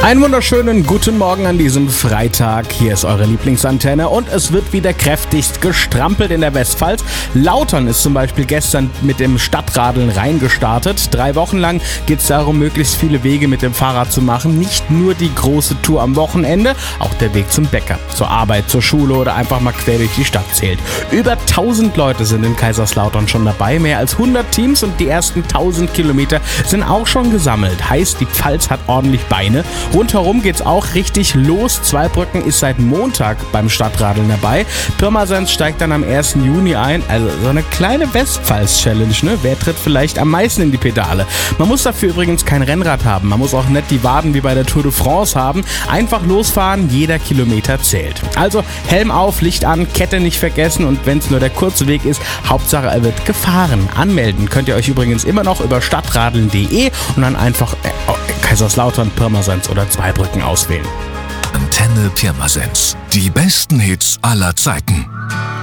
Einen wunderschönen guten Morgen an diesem Freitag. Hier ist eure Lieblingsantenne und es wird wieder kräftigst gestrampelt in der Westpfalz. Lautern ist zum Beispiel gestern mit dem Stadtradeln reingestartet. 3 Wochen lang geht es darum, möglichst viele Wege mit dem Fahrrad zu machen. Nicht nur die große Tour am Wochenende, auch der Weg zum Bäcker, zur Arbeit, zur Schule oder einfach mal quer durch die Stadt zählt. Über 1000 Leute sind in Kaiserslautern schon dabei, mehr als 100 Teams und die ersten 1000 Kilometer sind auch schon gesammelt. Heißt, die Pfalz hat ordentlich Beine. Rundherum geht's auch richtig los. Zweibrücken ist seit Montag beim Stadtradeln dabei. Pirmasens steigt dann am 1. Juni ein. Also so eine kleine Westpfalz-Challenge, ne? Wer tritt vielleicht am meisten in die Pedale? Man muss dafür übrigens kein Rennrad haben. Man muss auch nicht die Waden wie bei der Tour de France haben. Einfach losfahren, jeder Kilometer zählt. Also Helm auf, Licht an, Kette nicht vergessen und wenn es nur der kurze Weg ist, Hauptsache er wird gefahren. Anmelden könnt ihr euch übrigens immer noch über stadtradeln.de und dann einfach Kaiserslautern, Pirmasens oder Zweibrücken auswählen. Antenne Pirmasens. Die besten Hits aller Zeiten.